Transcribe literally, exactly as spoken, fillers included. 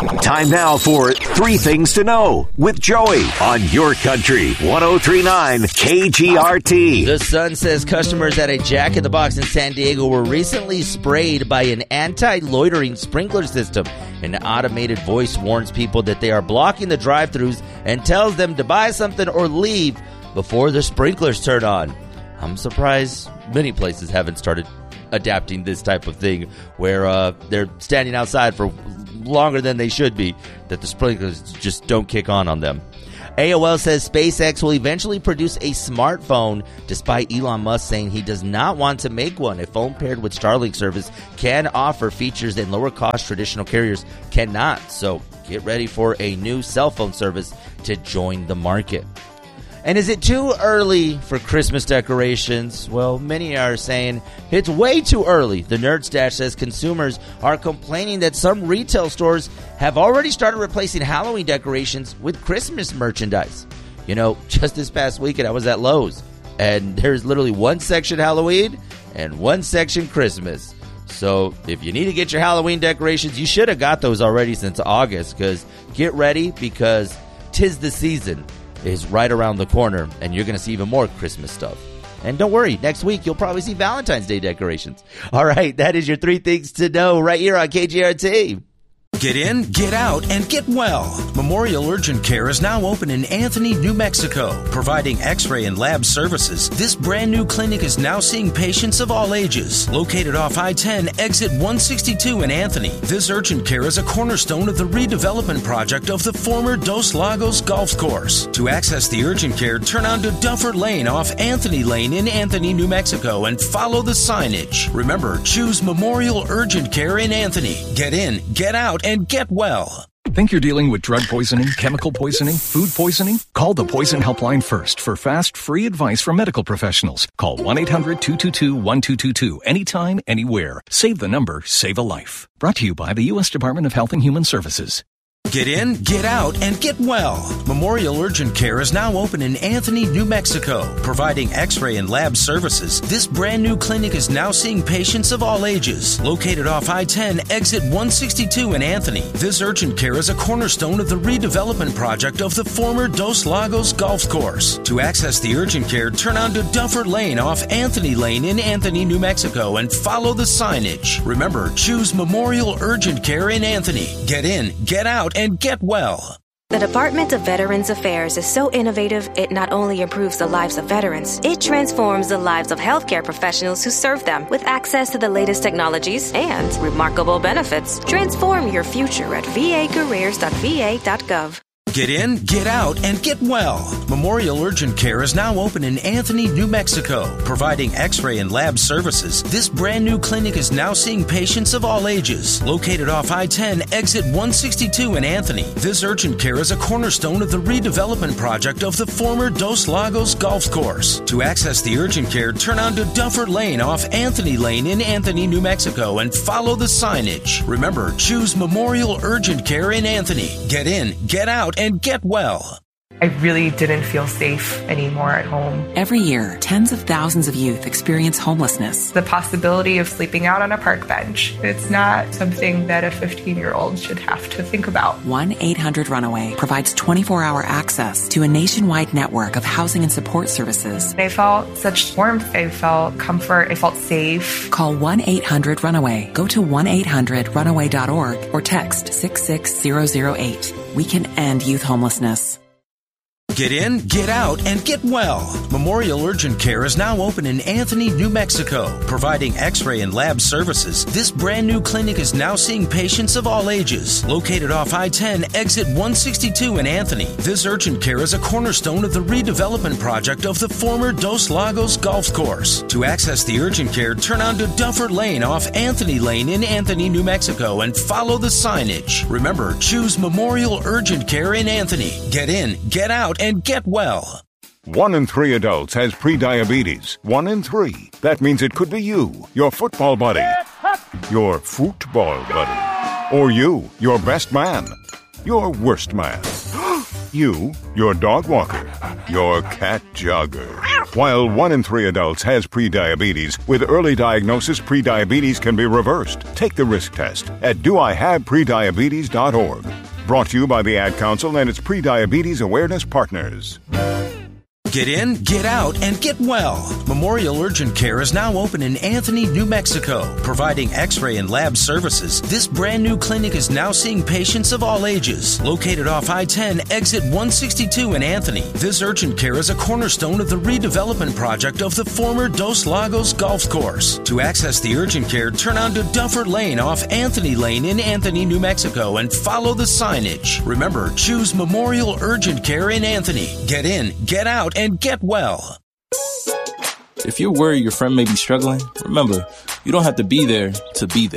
Time now for Three Things to Know with Joey on Your Country one oh three point nine K G R T. The Sun says customers at a Jack in the Box in San Diego were recently sprayed by an anti-loitering sprinkler system. An automated voice warns people that they are blocking the drive-thrus and tells them to buy something or leave before the sprinklers turn on. I'm surprised many places haven't started adapting this type of thing where uh, they're standing outside for longer than they should be, that the sprinklers just don't kick on on them. A O L says SpaceX will eventually produce a smartphone, despite Elon Musk saying he does not want to make one. A phone paired with Starlink service can offer features that lower-cost traditional carriers cannot. So get ready for a new cell phone service to join the market. And is it too early for Christmas decorations? Well, many are saying it's way too early. The Nerd Stash says consumers are complaining that some retail stores have already started replacing Halloween decorations with Christmas merchandise. You know, just this past weekend I was at Lowe's, and there's literally one section Halloween and one section Christmas. So if you need to get your Halloween decorations, you should have got those already since August, because get ready, because 'tis the season is right around the corner, and you're going to see even more Christmas stuff. And don't worry, next week you'll probably see Valentine's Day decorations. All right, that is your Three Things to Know right here on K G R T. Get in, get out, and get well. Memorial Urgent Care is now open in Anthony, New Mexico, providing x-ray and lab services. This brand new clinic is now seeing patients of all ages. Located off I ten, exit one sixty-two in Anthony, this urgent care is a cornerstone of the redevelopment project of the former Dos Lagos Golf Course. To access the urgent care, turn onto Duffer Lane off Anthony Lane in Anthony, New Mexico, and follow the signage. Remember, choose Memorial Urgent Care in Anthony. Get in, get out, and get well. Think you're dealing with drug poisoning, chemical poisoning, food poisoning? Call the Poison Helpline first for fast, free advice from medical professionals. Call one eight hundred two two two one two two two anytime, anywhere. Save the number, save a life. Brought to you by the U S Department of Health and Human Services. Get in, get out, and get well. Memorial Urgent Care is now open in Anthony, New Mexico, providing x-ray and lab services. This brand new clinic is now seeing patients of all ages. Located off I ten, exit one sixty-two in Anthony, this urgent care is a cornerstone of the redevelopment project of the former Dos Lagos Golf Course. To access the urgent care, turn onto Duffer Lane off Anthony Lane in Anthony, New Mexico, and follow the signage. Remember, choose Memorial Urgent Care in Anthony. Get in, get out, and get well. The Department of Veterans Affairs is so innovative, it not only improves the lives of veterans, it transforms the lives of healthcare professionals who serve them. With access to the latest technologies and remarkable benefits, transform your future at v a careers dot v a dot gov. Get in, get out, and get well. Memorial Urgent Care is now open in Anthony, New Mexico, providing x-ray and lab services. This brand new clinic is now seeing patients of all ages. Located off I ten, exit one sixty-two in Anthony, this urgent care is a cornerstone of the redevelopment project of the former Dos Lagos Golf Course. To access the urgent care, turn onto Duffer Lane off Anthony Lane in Anthony, New Mexico, and follow the signage. Remember, choose Memorial Urgent Care in Anthony. Get in, get out, and get well. I really didn't feel safe anymore at home. Every year, tens of thousands of youth experience homelessness. The possibility of sleeping out on a park bench, it's not something that a fifteen-year-old should have to think about. one eight hundred runaway provides twenty-four hour access to a nationwide network of housing and support services. I felt such warmth. I felt comfort. I felt safe. Call one eight hundred runaway. Go to one eight hundred runaway dot org or text six six zero zero eight. We can end youth homelessness. Get in, get out, and get well. Memorial Urgent Care is now open in Anthony, New Mexico, providing x-ray and lab services. This brand new clinic is now seeing patients of all ages. Located off I ten, exit one sixty-two in Anthony, this urgent care is a cornerstone of the redevelopment project of the former Dos Lagos Golf Course. To access the urgent care, turn onto Duffer Lane off Anthony Lane in Anthony, New Mexico, and follow the signage. Remember, choose Memorial Urgent Care in Anthony. Get in, get out, and get well. One in three adults has prediabetes. One in three. That means it could be you, your football buddy, your football buddy, or you, your best man, your worst man, you, your dog walker, your cat jogger. While one in three adults has prediabetes, with early diagnosis, prediabetes can be reversed. Take the risk test at do I have prediabetes dot org. Brought to you by the Ad Council and its pre-diabetes awareness partners. Get in, get out, and get well. Memorial Urgent Care is now open in Anthony, New Mexico, providing x-ray and lab services. This brand new clinic is now seeing patients of all ages. Located off I ten, exit one sixty-two in Anthony, this urgent care is a cornerstone of the redevelopment project of the former Dos Lagos Golf Course. To access the urgent care, turn onto Duffer Lane off Anthony Lane in Anthony, New Mexico, and follow the signage. Remember, choose Memorial Urgent Care in Anthony. Get in, get out, and get well. If you're worried your friend may be struggling, remember, you don't have to be there to be there.